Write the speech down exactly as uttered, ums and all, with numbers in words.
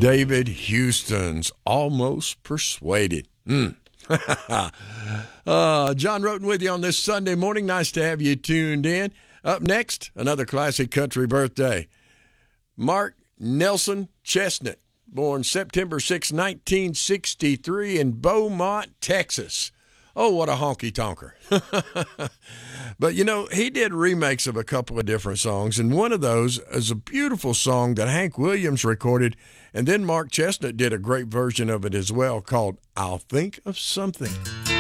David Houston's Almost Persuaded. Mm. uh, John Roten with you on this Sunday morning. Nice to have you tuned in. Up next, another classic country birthday. Mark Nelson Chestnut, born September sixth, nineteen sixty-three in Beaumont, Texas. Oh, what a honky-tonker. But, you know, he did remakes of a couple of different songs, and one of those is a beautiful song that Hank Williams recorded, and then Mark Chestnut did a great version of it as well called I'll Think of Something.